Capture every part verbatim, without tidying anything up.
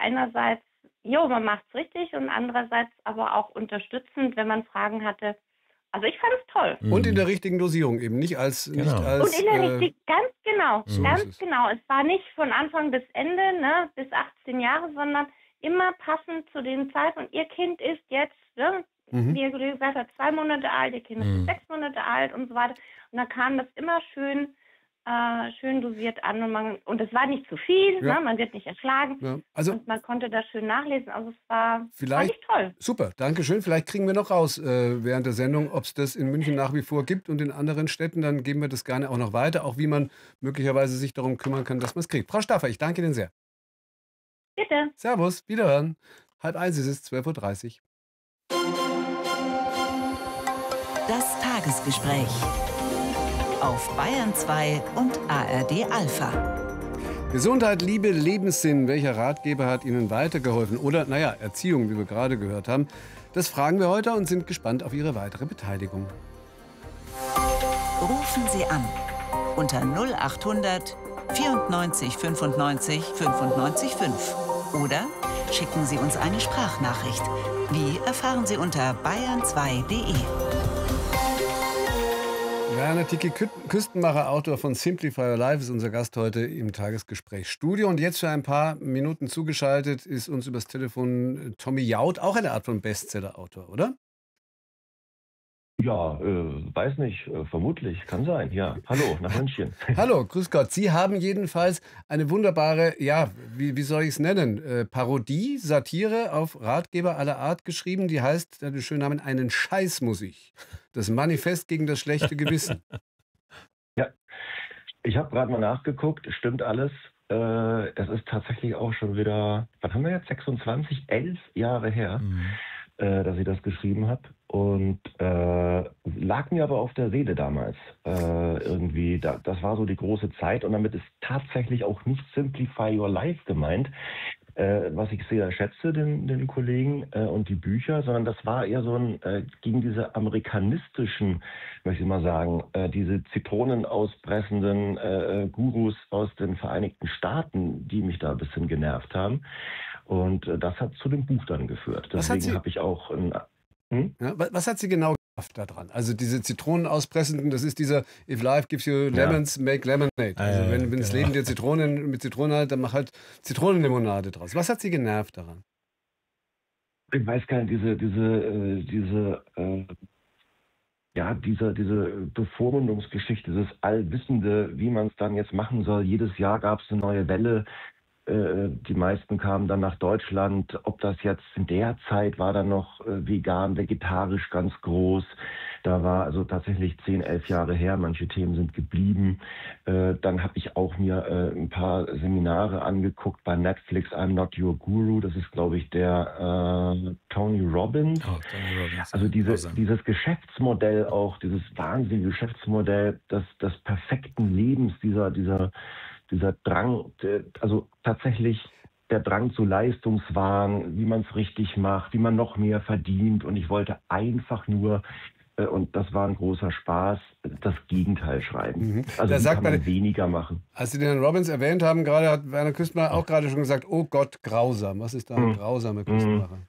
einerseits, jo, man macht's richtig und andererseits aber auch unterstützend, wenn man Fragen hatte. Also ich fand es toll. Und in der richtigen Dosierung eben, nicht als... Genau. Nicht als Und in der äh, richtigen, ganz genau, so ganz ist es. genau. Es war nicht von Anfang bis Ende, ne, bis achtzehn Jahre, sondern immer passend zu den Zeiten. Und ihr Kind ist jetzt, ne, Mhm. wie ihr gesagt habt, zwei Monate alt, ihr Kind ist Mhm. sechs Monate alt und so weiter. Und da kam das immer schön, äh, schön dosiert an. Und, man, und es war nicht zu viel, Ja. ne, man wird nicht erschlagen. Ja. Also Und man konnte das schön nachlesen. Also es war, fand vielleicht, ich toll. super, danke schön. Vielleicht kriegen wir noch raus äh, während der Sendung, ob es das in München nach wie vor gibt und in anderen Städten. Dann geben wir das gerne auch noch weiter, auch wie man möglicherweise sich darum kümmern kann, dass man es kriegt. Frau Staffer, ich danke Ihnen sehr. Bitte. Servus, wiederhören. Halb eins ist es, zwölf Uhr dreißig. Das Tagesgespräch auf Bayern zwei und A R D Alpha. Gesundheit, Liebe, Lebenssinn. Welcher Ratgeber hat Ihnen weitergeholfen? Oder, naja, Erziehung, wie wir gerade gehört haben. Das fragen wir heute und sind gespannt auf Ihre weitere Beteiligung. Rufen Sie an unter null acht hundert vierundneunzig fünfundneunzig fünfundneunzig fünf oder schicken Sie uns eine Sprachnachricht. Wie erfahren Sie unter bayern zwei punkt de. Werner Tiki, Kü- Küstenmacher, Autor von Simplify Your Life, ist unser Gast heute im Tagesgesprächsstudio. Und jetzt für ein paar Minuten zugeschaltet ist uns übers Telefon Tommy Jaud, auch eine Art von Bestseller-Autor, oder? Ja, äh, weiß nicht, äh, vermutlich, kann sein, ja. Hallo, nach München. Hallo, grüß Gott. Sie haben jedenfalls eine wunderbare, ja, wie, wie soll ich es nennen, äh, Parodie, Satire auf Ratgeber aller Art geschrieben. Die heißt, der hat den schönen Namen, einen Scheiß muss ich. Das Manifest gegen das schlechte Gewissen. Ja, ich habe gerade mal nachgeguckt, stimmt alles. Äh, es ist tatsächlich auch schon wieder, was haben wir jetzt, sechsundzwanzig, elf Jahre her, Mhm. äh, dass ich das geschrieben habe. Und äh, lag mir aber auf der Seele damals. Äh, irgendwie, da, das war so die große Zeit. Und damit ist tatsächlich auch nicht Simplify Your Life gemeint, äh, was ich sehr schätze, den, den Kollegen äh, und die Bücher, sondern das war eher so ein, äh, gegen diese amerikanistischen, möchte ich mal sagen, äh, diese Zitronen auspressenden äh, Gurus aus den Vereinigten Staaten, die mich da ein bisschen genervt haben. Und äh, das hat zu dem Buch dann geführt. Was hat Deswegen Sie- habe ich auch ein Hm? Ja, wa- was hat Sie genau genervt daran? Also diese Zitronenausspressenden, das ist dieser If life gives you Ja. lemons, make lemonade. Ah, Also ja, wenn, wenn das genau. Leben dir Zitronen mit Zitronen hat, dann mach halt Zitronenlimonade draus. Was hat Sie genervt daran? Ich weiß gar nicht, diese, diese, äh, diese, äh, ja, diese, diese Bevormundungsgeschichte, dieses Allwissende, wie man es dann jetzt machen soll. Jedes Jahr gab es eine neue Welle. Äh, die meisten kamen dann nach Deutschland. Ob das jetzt in der Zeit war dann noch äh, vegan, vegetarisch ganz groß. Da war also tatsächlich zehn, elf Jahre her. Manche Themen sind geblieben. Äh, dann habe ich auch mir äh, ein paar Seminare angeguckt bei Netflix. I'm Not Your Guru. Das ist, glaube ich, der äh, Tony Robbins. Oh, Tony Robbins. Also diese, Grausam. dieses Geschäftsmodell auch, dieses wahnsinnige Geschäftsmodell des, des perfekten Lebens, dieser, dieser, dieser Drang, der, also tatsächlich der Drang zu Leistungswahn, wie man es richtig macht, wie man noch mehr verdient. Und ich wollte einfach nur, äh, und das war ein großer Spaß, das Gegenteil schreiben. Mhm. Also Da wie sagt kann man- man weniger machen. Als Sie den Herrn Robbins erwähnt haben, gerade hat Werner Küstner auch gerade schon gesagt, oh Gott, grausam. Was ist da ein Mhm. grausamer Küstenmacher?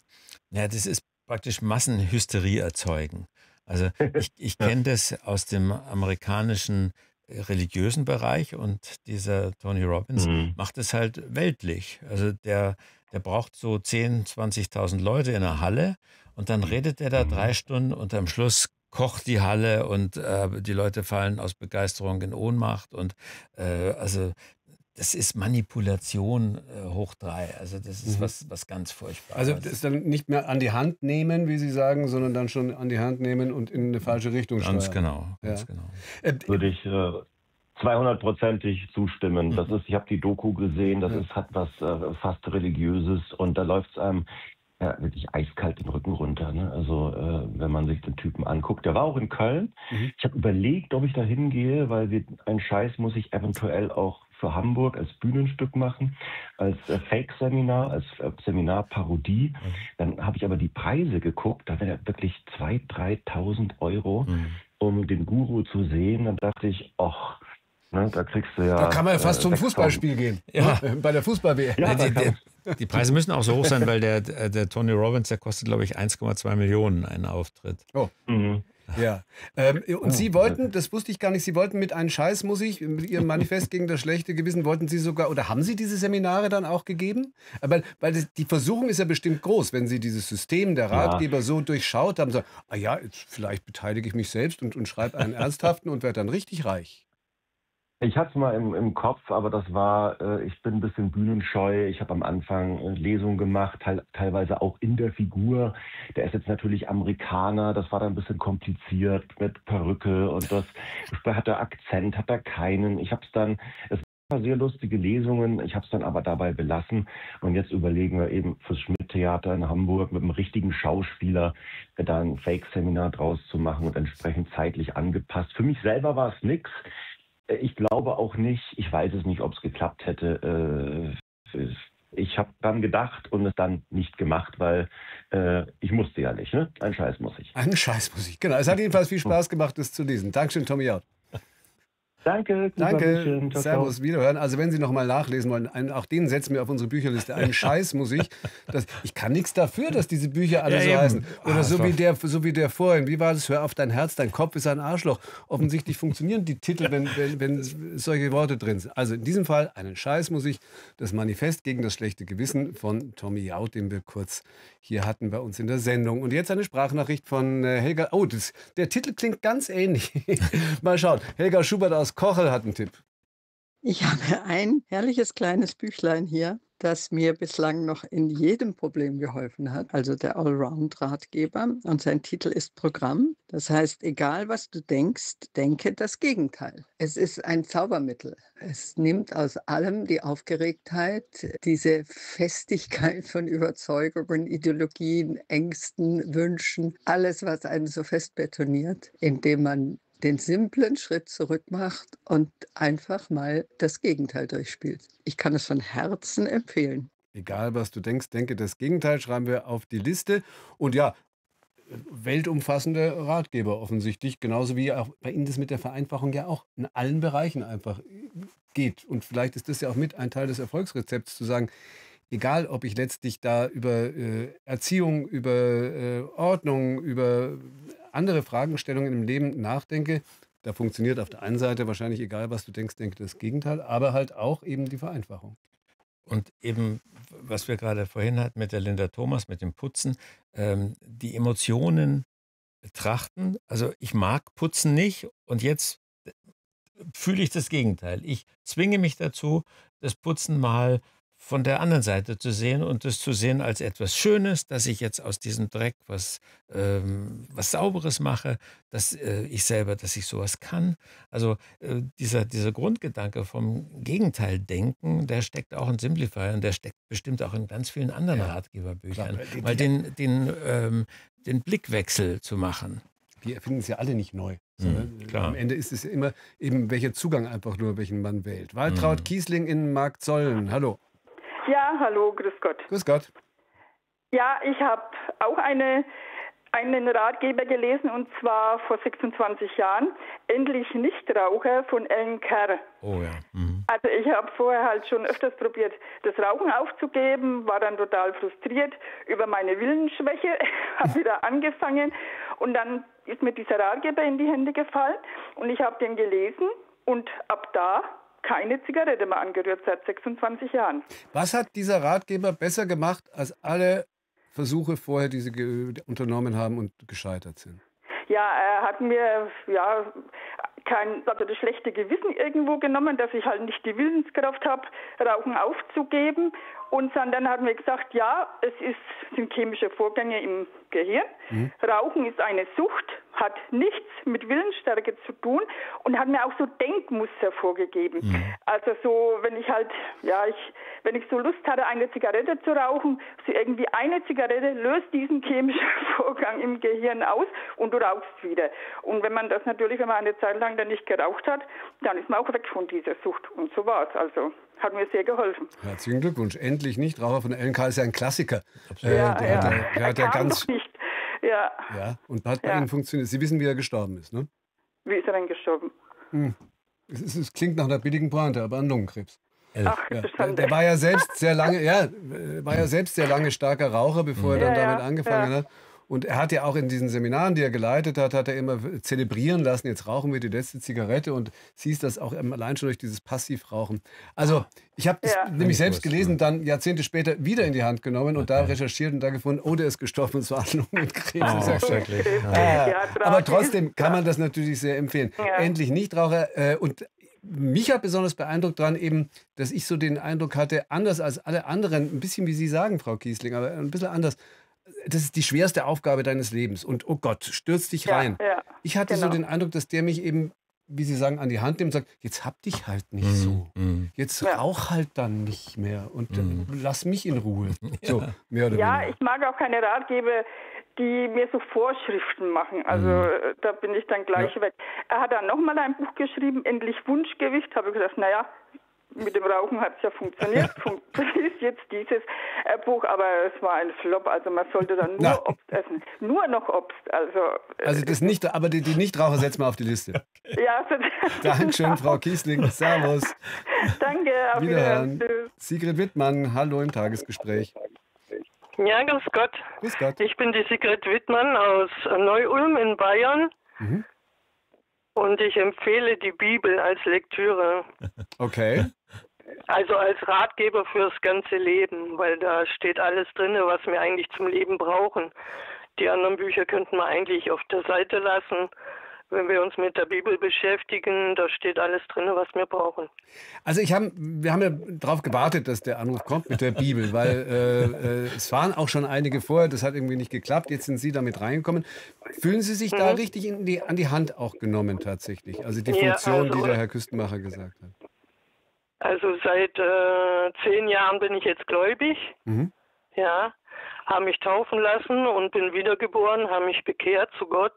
Ja, das ist praktisch Massenhysterie erzeugen. Also ich, ich kenne das aus dem amerikanischen äh, religiösen Bereich und dieser Tony Robbins Mhm. macht es halt weltlich. Also der, der braucht so zehntausend, zwanzigtausend Leute in der Halle und dann redet er da drei Stunden und am Schluss kocht die Halle und äh, die Leute fallen aus Begeisterung in Ohnmacht und äh, also das ist Manipulation äh, hoch drei. Also das ist Mhm. was, was ganz Furchtbares. Also das dann nicht mehr an die Hand nehmen, wie Sie sagen, sondern dann schon an die Hand nehmen und in eine falsche Richtung Ganz steuern. genau, ganz Ja. genau. Äh, Würde ich äh, zweihundertprozentig zustimmen. Das ist, ich habe die Doku gesehen, das Ja. ist, hat was äh, fast Religiöses und da läuft es einem ja, wirklich eiskalt den Rücken runter. Ne? Also äh, wenn man sich den Typen anguckt. Der war auch in Köln. Mhm. Ich habe überlegt, ob ich da hingehe, weil wir, ein Scheiß muss ich eventuell auch für Hamburg als Bühnenstück machen, als äh, Fake-Seminar, als äh, Seminar-Parodie. Mhm. Dann habe ich aber die Preise geguckt, da wäre wirklich zweitausend, dreitausend Euro, Mhm. um den Guru zu sehen. Dann dachte ich, ach, ne, da kriegst du ja... Da kann man ja fast äh, zum sechstausend. Fußballspiel gehen. Ja. Ne? Bei der Fußball-W M. Ja, Ja, da die, kann der, man- Die Preise müssen auch so hoch sein, weil der, der Tony Robbins, der kostet, glaube ich, eins Komma zwei Millionen einen Auftritt. Oh. Mhm. Ja. Ähm, und Oh, Sie wollten, das wusste ich gar nicht, Sie wollten mit einem Scheiß muss ich, mit Ihrem Manifest gegen das schlechte Gewissen, wollten Sie sogar, oder haben Sie diese Seminare dann auch gegeben? Aber, weil das, die Versuchung ist ja bestimmt groß, wenn Sie dieses System der Ja. Ratgeber so durchschaut haben, so, ah ja, jetzt vielleicht beteilige ich mich selbst und, und schreibe einen ernsthaften und werde dann richtig reich. Ich hatte es mal im, im Kopf, aber das war, äh, ich bin ein bisschen bühnenscheu. Ich habe am Anfang äh, Lesungen gemacht, teil, teilweise auch in der Figur. Der ist jetzt natürlich Amerikaner, das war dann ein bisschen kompliziert mit Perücke und das hat er Akzent, hat er keinen. Ich habe es dann, es war sehr lustige Lesungen, ich habe es dann aber dabei belassen. Und jetzt überlegen wir eben fürs Schmidt-Theater in Hamburg mit einem richtigen Schauspieler äh, da ein Fake-Seminar draus zu machen und entsprechend zeitlich angepasst. Für mich selber war es nix. Ich glaube auch nicht, ich weiß es nicht, ob es geklappt hätte. Ich habe dann gedacht und es dann nicht gemacht, weil äh, ich musste ja nicht. Ne? Ein Scheiß muss ich. Einen Scheiß muss ich, genau. Es hat jedenfalls viel Spaß gemacht, das zu lesen. Dankeschön, Tommy Out. Danke, Danke, ciao, Servus, ciao. Wiederhören. Also wenn Sie noch mal nachlesen wollen, einen, auch den setzen wir auf unsere Bücherliste. Einen Scheiß muss ich. Das, ich kann nichts dafür, dass diese Bücher alle Ja, so eben. heißen. Oder Ah, so, das wie war- der, so wie der vorhin. Wie war das? Hör auf dein Herz, dein Kopf ist ein Arschloch. Offensichtlich funktionieren die Titel, wenn, wenn, wenn solche Worte drin sind. Also in diesem Fall einen Scheiß muss ich. Das Manifest gegen das schlechte Gewissen von Tommy Jaud, den wir kurz hier hatten bei uns in der Sendung. Und jetzt eine Sprachnachricht von äh, Helga. Oh, das, der Titel klingt ganz ähnlich. Mal schauen. Helga Schubert aus Kochel hat einen Tipp. Ich habe ein herrliches kleines Büchlein hier, das mir bislang noch in jedem Problem geholfen hat, also der Allround-Ratgeber. Und sein Titel ist Programm. Das heißt, egal was du denkst, denke das Gegenteil. Es ist ein Zaubermittel. Es nimmt aus allem die Aufgeregtheit, diese Festigkeit von Überzeugungen, Ideologien, Ängsten, Wünschen, alles, was einen so fest betoniert, indem man den simplen Schritt zurück macht und einfach mal das Gegenteil durchspielt. Ich kann es von Herzen empfehlen. Egal, was du denkst, denke das Gegenteil, schreiben wir auf die Liste. Und ja, weltumfassende Ratgeber offensichtlich, genauso wie auch bei Ihnen das mit der Vereinfachung ja auch in allen Bereichen einfach geht. Und vielleicht ist das ja auch mit ein Teil des Erfolgsrezepts, zu sagen, egal ob ich letztlich da über äh, Erziehung, über äh, Ordnung, über andere Fragestellungen im Leben nachdenke, da funktioniert auf der einen Seite wahrscheinlich, egal was du denkst, denke das Gegenteil, aber halt auch eben die Vereinfachung. Und eben, was wir gerade vorhin hatten mit der Linda Thomas, mit dem Putzen, ähm, die Emotionen betrachten. Also ich mag Putzen nicht und jetzt fühle ich das Gegenteil. Ich zwinge mich dazu, das Putzen mal von der anderen Seite zu sehen und das zu sehen als etwas Schönes, dass ich jetzt aus diesem Dreck was, ähm, was Sauberes mache, dass äh, ich selber, dass ich sowas kann. Also äh, dieser, dieser Grundgedanke vom Gegenteil denken, der steckt auch in Simplify und der steckt bestimmt auch in ganz vielen anderen Ja, Ratgeberbüchern. klar. Die- Mal die- den, den, ähm, den Blickwechsel zu machen. Wir erfinden es ja alle nicht neu. Sondern Mhm, klar. am Ende ist es ja immer eben, welcher Zugang einfach nur, welchen man wählt. Waltraud Mhm. Kiesling in Marktsollen. Hallo. Ja, hallo, grüß Gott. Grüß Gott. Ja, ich habe auch eine, einen Ratgeber gelesen und zwar vor sechsundzwanzig Jahren. Endlich Nichtraucher von Ellen Kerr. Oh ja. Mhm. Also ich habe vorher halt schon öfters probiert, das Rauchen aufzugeben, war dann total frustriert über meine Willensschwäche, habe wieder angefangen und dann ist mir dieser Ratgeber in die Hände gefallen und ich habe den gelesen und ab da keine Zigarette mehr angerührt seit sechsundzwanzig Jahren. Was hat dieser Ratgeber besser gemacht als alle Versuche vorher, die Sie ge- unternommen haben und gescheitert sind? Ja, er hat mir ja kein, also das schlechte Gewissen irgendwo genommen, dass ich halt nicht die Willenskraft habe, Rauchen aufzugeben. Und dann hat mir gesagt, ja, es ist, sind chemische Vorgänge im Gehirn. Mhm. Rauchen ist eine Sucht, hat nichts mit Willensstärke zu tun und hat mir auch so Denkmuster vorgegeben. Mhm. Also so, wenn ich halt, ja, ich, wenn ich so Lust hatte, eine Zigarette zu rauchen, so irgendwie eine Zigarette löst diesen chemischen Vorgang im Gehirn aus und du rauchst wieder. Und wenn man das natürlich, wenn man eine Zeit lang dann nicht geraucht hat, dann ist man auch weg von dieser Sucht. Und so war es. Also hat mir sehr geholfen. Herzlichen Glückwunsch. Endlich Nichtraucher von Ellen K. ist ja ein Klassiker. Äh, ja, der ja. Hat, der, der hat ja kam ganz. noch nicht. Ja. Ja, und hat bei Ja. Ihnen funktioniert. Sie wissen, wie er gestorben ist, ne? Wie ist er denn gestorben? Hm. Es, ist, es klingt nach einer billigen Pointe, aber an Lungenkrebs. elf. Ach, Ja, der, interessant. der war ja selbst sehr lange, ja, äh, war ja selbst sehr lange starker Raucher, bevor er dann Ja, damit ja, angefangen ja. hat. Und er hat ja auch in diesen Seminaren, die er geleitet hat, hat er immer zelebrieren lassen, jetzt rauchen wir die letzte Zigarette und siehst das auch ähm, allein schon durch dieses Passivrauchen. Also ich habe das Ja. nämlich selbst Gewusst, gelesen, dann Jahrzehnte später wieder in die Hand genommen und da recherchiert und da gefunden, oh, der ist gestorben und zwar an Lungenkrebs. Oh, Das ist ja schrecklich. Ah, Ja, aber tragisch. trotzdem kann man das natürlich sehr empfehlen. Ja. Endlich Nichtraucher. Äh, und mich hat besonders beeindruckt daran eben, dass ich so den Eindruck hatte, anders als alle anderen, ein bisschen wie Sie sagen, Frau Kiesling, aber ein bisschen anders. Das ist die schwerste Aufgabe deines Lebens. Und oh Gott, stürz dich Ja, rein. ja, Ich hatte so genau. den Eindruck, dass der mich eben, wie Sie sagen, an die Hand nimmt und sagt, jetzt hab dich halt nicht so. Mhm. Jetzt Ja. rauch halt dann nicht mehr und äh, lass mich in Ruhe. So, mehr oder Ja, weniger. ich mag auch keine Ratgeber, die mir so Vorschriften machen. Also äh, da bin ich dann gleich weg. Er hat dann nochmal ein Buch geschrieben, Endlich Wunschgewicht. Habe ich gedacht, naja, mit dem Rauchen hat es ja funktioniert. Fun- Das ist jetzt dieses äh, Buch, aber es war ein Flop. Also man sollte dann nur Na. Obst essen. Nur noch Obst. Also, äh, Also das nicht, aber die, die Nichtraucher setzen wir auf die Liste. ja, also, Dankeschön, Frau Kiesling. Servus. Danke, auf Wiederhören. Wiederhören. Tschüss. Sigrid Wittmann, hallo im Tagesgespräch. Ja, grüß Gott. Grüß Gott. Ich bin die Sigrid Wittmann aus Neu-Ulm in Bayern Mhm. und ich empfehle die Bibel als Lektüre, Okay. also als Ratgeber fürs ganze Leben, weil da steht alles drin, was wir eigentlich zum Leben brauchen. Die anderen Bücher könnten wir eigentlich auf der Seite lassen. Wenn wir uns mit der Bibel beschäftigen, da steht alles drin, was wir brauchen. Also ich hab, wir haben ja darauf gewartet, dass der Anruf kommt mit der Bibel, weil äh, äh, es waren auch schon einige vorher, das hat irgendwie nicht geklappt, jetzt sind Sie damit reingekommen. Fühlen Sie sich da richtig in die, an die Hand auch genommen tatsächlich? Also die Ja, Funktion, die also- der Herr Küstenmacher gesagt hat. Also seit äh, zehn Jahren bin ich jetzt gläubig, Mhm. ja, habe mich taufen lassen und bin wiedergeboren, habe mich bekehrt zu Gott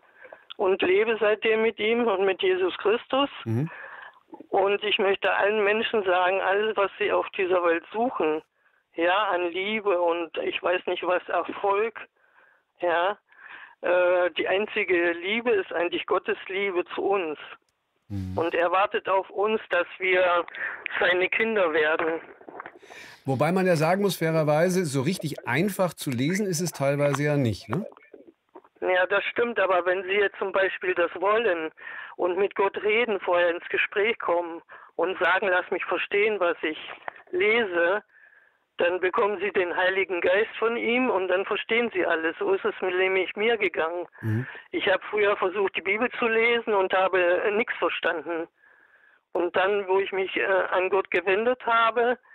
und lebe seitdem mit ihm und mit Jesus Christus. Mhm. Und ich möchte allen Menschen sagen, alles, was sie auf dieser Welt suchen, ja, an Liebe und ich weiß nicht was, Erfolg, ja, äh, die einzige Liebe ist eigentlich Gottes Liebe zu uns. Und er wartet auf uns, dass wir seine Kinder werden. Wobei man ja sagen muss, fairerweise, so richtig einfach zu lesen ist es teilweise ja nicht, ne? Ja, das stimmt, aber wenn Sie jetzt zum Beispiel das wollen und mit Gott reden, vorher ins Gespräch kommen und sagen, lass mich verstehen, was ich lese, dann bekommen Sie den Heiligen Geist von ihm und dann verstehen Sie alles. So ist es nämlich mir gegangen. Mhm. Ich habe früher versucht, die Bibel zu lesen und habe nichts verstanden. Und dann, wo ich mich äh, an Gott gewendet habe,